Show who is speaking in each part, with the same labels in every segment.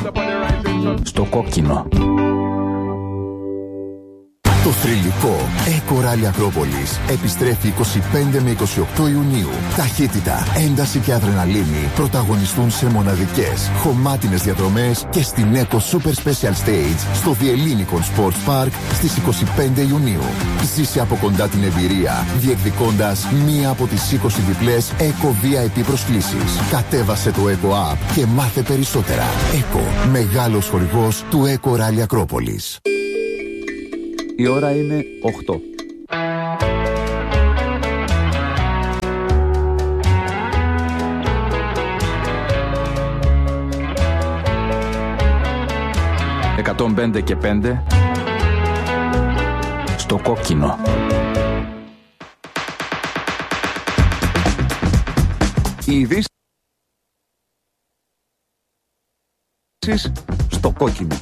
Speaker 1: Στο κόκκινο.
Speaker 2: Το θρυλικό Eco Rally Ακρόπολης επιστρέφει 25 με 28 Ιουνίου. Ταχύτητα, ένταση και αδρεναλίνη πρωταγωνιστούν σε μοναδικές, χωμάτινες διαδρομές και στην Eco Super Special Stage στο Διελλήνικον Sports Park στις 25 Ιουνίου. Ζήσε από κοντά την εμπειρία, διεκδικώντας μία από τις 20 διπλές Eco VIP προσκλήσεις. Κατέβασε το Eco App και μάθε περισσότερα. Eco, μεγάλος χορηγός του Eco Rally Ακρόπολης.
Speaker 1: Η ώρα είναι 8. «105 και 5» στο κόκκινο. Οι ειδήσεις στο κόκκινο.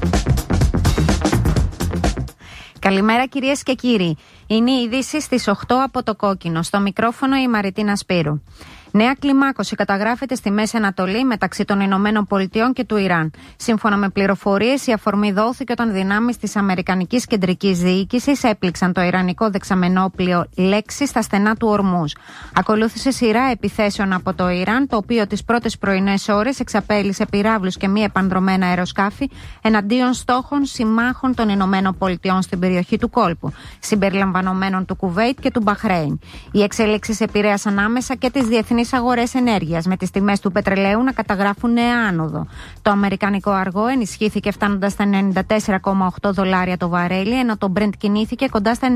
Speaker 3: Καλημέρα κυρίες και κύριοι. Είναι οι ειδήσεις στις 8 από το κόκκινο. Στο μικρόφωνο η Μαριτίνα Σπύρου. Νέα κλιμάκωση καταγράφεται στη Μέση Ανατολή μεταξύ των Ηνωμένων Πολιτειών και του Ιράν. Σύμφωνα με πληροφορίες, η αφορμή δόθηκε όταν δυνάμεις της Αμερικανικής Κεντρικής Διοίκησης έπληξαν το ιρανικό δεξαμενόπλιο Λέξη στα στενά του Ορμούζ. Ακολούθησε σειρά επιθέσεων από το Ιράν, το οποίο τις πρώτες πρωινές ώρες εξαπέλυσε πυράβλους και μη επανδρομένα αεροσκάφη εναντίον στόχων συμμάχων των Ηνωμένων Πολιτειών στην περιοχή του κόλπου, συμπεριλαμβανομένων του Κουβέιτ και του Μπαχρέιν. Οι εξέλιξεις επηρέασαν άμεσα και τις διεθνείς αγορές ενέργειας, με τις τιμές του πετρελαίου να καταγράφουν νέα άνοδο. Το αμερικανικό αργό ενισχύθηκε φτάνοντας στα $94,8 το βαρέλι, ενώ το Brent κινήθηκε κοντά στα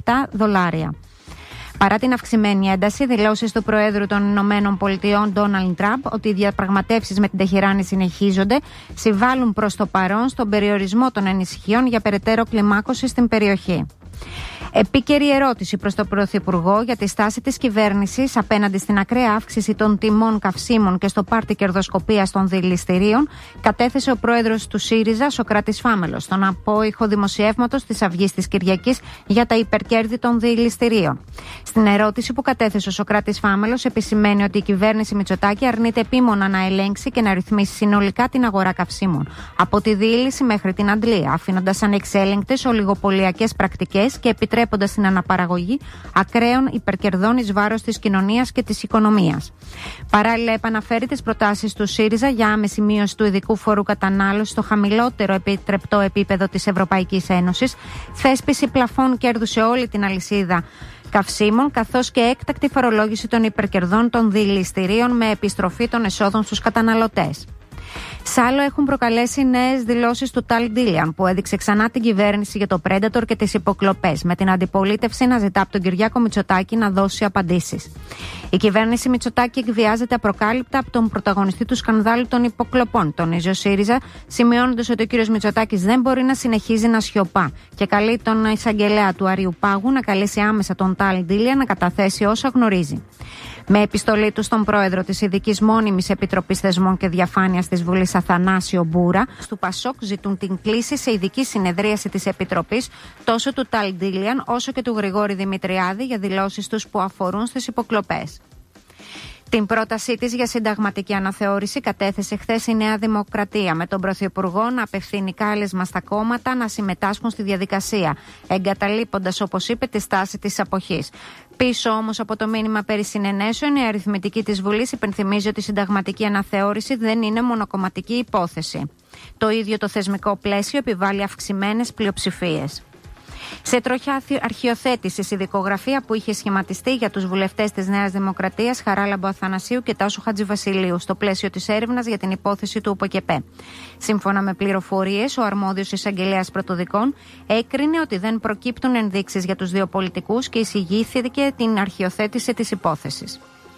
Speaker 3: $97. Παρά την αυξημένη ένταση, δηλώσεις του Προέδρου των Ηνωμένων Πολιτειών, Ντόναλντ Τραμπ, ότι οι διαπραγματεύσεις με την Τεχεράνη συνεχίζονται, συμβάλλουν προς το παρόν στον περιορισμό των ανησυχιών για περαιτέρω κλιμάκωση στην περιοχή. Επίκαιρη ερώτηση προς τον Πρωθυπουργό για τη στάση της κυβέρνησης απέναντι στην ακραία αύξηση των τιμών καυσίμων και στο πάρτι κερδοσκοπίας των δηληστηρίων κατέθεσε ο πρόεδρος του ΣΥΡΙΖΑ, Σωκράτης Φάμελος, στον απόϊχο δημοσιεύματος της Αυγής της Κυριακής για τα υπερκέρδη των δηληστηρίων. Στην ερώτηση που κατέθεσε ο Σωκράτης Φάμελος, επισημαίνει ότι η κυβέρνηση Μητσοτάκη αρνείται επίμονα να ελέγξει και να ρυθμίσει συνολικά την αγορά καυσίμων, από τη δίληση μέχρι την αντλία, αφήνοντας ανεξέλεγκτες ολιγοπωλιακές πρακτικές και επιτρέποντας την αναπαραγωγή ακραίων υπερκερδών εις βάρος της κοινωνίας και της οικονομίας. Παράλληλα, επαναφέρει τις προτάσεις του ΣΥΡΙΖΑ για άμεση μείωση του ειδικού φόρου κατανάλωσης στο χαμηλότερο επιτρεπτό επίπεδο της Ευρωπαϊκής Ένωσης, θέσπιση πλαφών κέρδου σε όλη την αλυσίδα καυσίμων, καθώς και έκτακτη φορολόγηση των υπερκερδών των δηληστηρίων με επιστροφή των εσόδων στους καταναλωτές. Σ' άλλο έχουν προκαλέσει νέες δηλώσεις του Ταλ Ντίλιαν, που έδειξε ξανά την κυβέρνηση για το Predator και τις υποκλοπές, με την αντιπολίτευση να ζητά από τον Κυριάκο Μητσοτάκη να δώσει απαντήσεις. Η κυβέρνηση Μητσοτάκη εκβιάζεται απροκάλυπτα από τον πρωταγωνιστή του σκανδάλου των υποκλοπών, τον ο ΣΥΡΙΖΑ, σημειώνοντας ότι ο κ. Μητσοτάκης δεν μπορεί να συνεχίζει να σιωπά και καλεί τον εισαγγελέα του Αριού Πάγου να καλέσει άμεσα τον Ταλ Ντίλιαν να καταθέσει όσα γνωρίζει. Με επιστολή του στον πρόεδρο της Ειδικής Μόνιμης Επιτροπής Θεσμών και Διαφάνειας της Βουλής, Αθανάσιο Μπούρα, του ΠΑΣΟΚ ζητούν την κλήση σε ειδική συνεδρίαση της Επιτροπής τόσο του Ταλ Ντίλιαν όσο και του Γρηγόρη Δημητριάδη για δηλώσεις τους που αφορούν στις υποκλοπές. Την πρότασή της για συνταγματική αναθεώρηση κατέθεσε χθες η Νέα Δημοκρατία, με τον Πρωθυπουργό να απευθύνει κάλεσμα στα κόμματα να συμμετάσχουν στη διαδικασία, εγκαταλείποντας, όπως είπε, τη στάση της αποχής. Πίσω όμως από το μήνυμα περί συνενέσεων, η αριθμητική της Βουλής υπενθυμίζει ότι η συνταγματική αναθεώρηση δεν είναι μονοκομματική υπόθεση. Το ίδιο το θεσμικό πλαίσιο επιβάλλει αυξημένες πλειοψηφίες. Σε τροχιά αρχιοθέτησης η δικογραφία που είχε σχηματιστεί για τους βουλευτές της Νέας Δημοκρατίας Χαράλαμπο Αθανασίου και Τάσου Χατζηβασιλείου στο πλαίσιο της έρευνας για την υπόθεση του ΟΠΟΚΕΠΕ. Σύμφωνα με πληροφορίες, ο αρμόδιος εισαγγελέας πρωτοδικών έκρινε ότι δεν προκύπτουν ενδείξεις για τους δύο πολιτικούς και εισηγήθηκε την αρχιοθέτηση της υπόθεσης.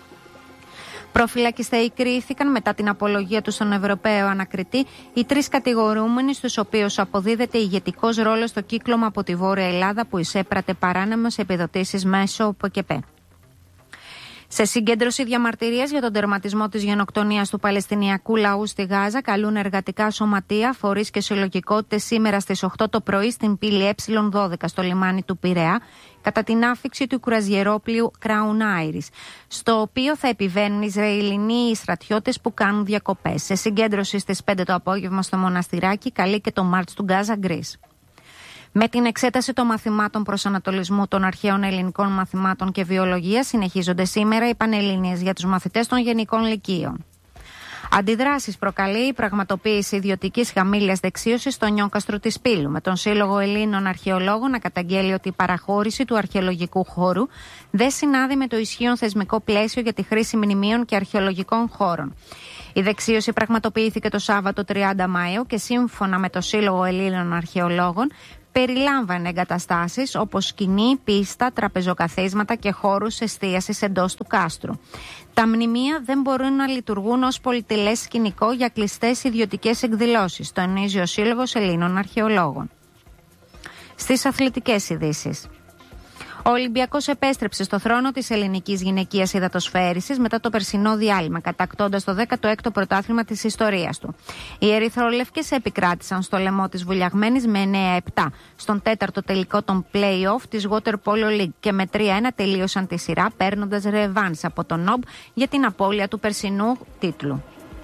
Speaker 3: Προφυλακιστέοι κρίθηκαν μετά την απολογία του στον Ευρωπαίο Ανακριτή οι τρεις κατηγορούμενοι, στους οποίους αποδίδεται ηγετικός ρόλος στο κύκλωμα από τη Βόρεια Ελλάδα που εισέπρατε παράνομες επιδοτήσεις μέσω ΟΠΟΚΕΠΕ. Σε συγκέντρωση διαμαρτυρίας για τον τερματισμό της γενοκτονίας του Παλαιστινιακού λαού στη Γάζα, καλούν εργατικά σωματεία, φορείς και συλλογικότητες σήμερα στις 8 το πρωί στην πύλη Ε12 στο λιμάνι του Πειραιά, κατά την άφιξη του κουραζιερόπλοιου Crown Iris, στο οποίο θα επιβαίνουν Ισραηλινοί στρατιώτες που κάνουν διακοπές. Σε συγκέντρωση στις 5 το απόγευμα στο Μοναστηράκι, καλεί και το Μάρτς του Γκάζα Γκρίς. Με την εξέταση των μαθημάτων προσανατολισμού των αρχαίων ελληνικών μαθημάτων και βιολογίας, συνεχίζονται σήμερα οι πανελλήνιες για τους μαθητές των γενικών λυκείων. Αντιδράσεις προκαλεί η πραγματοποίηση ιδιωτικής χαμήλιας δεξίωσης στο Νιόκαστρο της Πύλου, με τον Σύλλογο Ελλήνων Αρχαιολόγων να καταγγέλει ότι η παραχώρηση του αρχαιολογικού χώρου δεν συνάδει με το ισχύον θεσμικό πλαίσιο για τη χρήση μνημείων και αρχαιολογικών χώρων. Η δεξίωση πραγματοποιήθηκε το Σάββατο 30 Μαΐου και σύμφωνα με το Σύλλογο Ελλήνων Αρχαιολόγων περιλάμβανε εγκαταστάσεις όπως σκηνή, πίστα, τραπεζοκαθίσματα και χώρους εστίασης εντός του κάστρου. Τα μνημεία δεν μπορούν να λειτουργούν ως πολυτελές σκηνικό για κλειστές ιδιωτικές εκδηλώσεις, τονίζει ο Σύλλογος Ελλήνων Αρχαιολόγων. Στις αθλητικές ειδήσεις. Ο Ολυμπιακός επέστρεψε στο θρόνο της ελληνικής γυναικείας υδατοσφαίρισης μετά το περσινό διάλειμμα, κατακτώντας το 16ο πρωτάθλημα της ιστορίας του. Οι ερυθρόλευκες επικράτησαν στο λαιμό της βουλιαγμένης με 9-7 στον 4ο τελικό των play-off της Water Polo League και με 3-1 τελείωσαν τη σειρά, παίρνοντας ρεβάνς από τον ΝΟΜ για την απώλεια του περσινού τίτλου.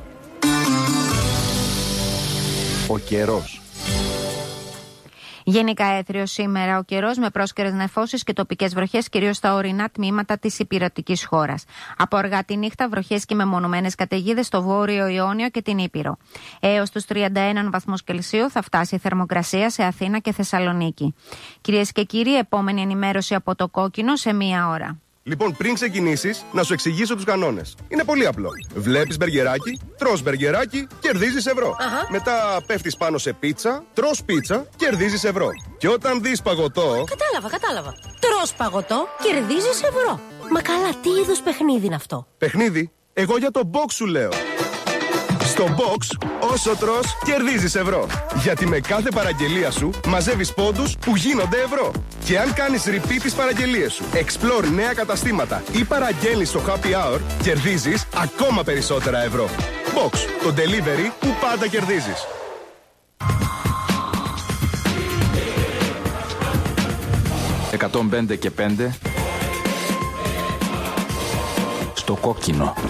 Speaker 1: Ο καιρός.
Speaker 3: Γενικά έθριος σήμερα ο καιρός με πρόσκαιρες νεφώσεις και τοπικές βροχές, κυρίως στα ορεινά τμήματα της υπηρετικής χώρας. Από αργά τη νύχτα βροχές και μεμονωμένες καταιγίδες στο Βόρειο Ιόνιο και την Ήπειρο. Έως τους 31 βαθμούς Κελσίου θα φτάσει η θερμοκρασία σε Αθήνα και Θεσσαλονίκη. Κυρίες και κύριοι, επόμενη ενημέρωση από το Κόκκινο σε 1 ώρα.
Speaker 4: Λοιπόν, πριν ξεκινήσεις, να σου εξηγήσω τους κανόνες. Είναι πολύ απλό. Βλέπεις μπεργκεράκι, τρως μπεργκεράκι, κερδίζεις ευρώ. Μετά πέφτεις πάνω σε πίτσα, τρως πίτσα, κερδίζεις ευρώ. Και όταν δεις παγωτό.
Speaker 5: Κατάλαβα. Τρως παγωτό, κερδίζεις ευρώ. Μα καλά, τι είδους παιχνίδι είναι αυτό?
Speaker 4: Παιχνίδι? Εγώ για το box σου λέω. Στο box, όσο τρως, κερδίζεις ευρώ. Γιατί με κάθε παραγγελία σου μαζεύεις πόντους που γίνονται ευρώ. Και αν κάνεις repeat τις παραγγελίες σου, explore νέα καταστήματα ή παραγγέλνεις στο happy hour, κερδίζεις ακόμα περισσότερα ευρώ. Box, το delivery που πάντα κερδίζεις.
Speaker 1: «105 και 5» στο Κόκκινο.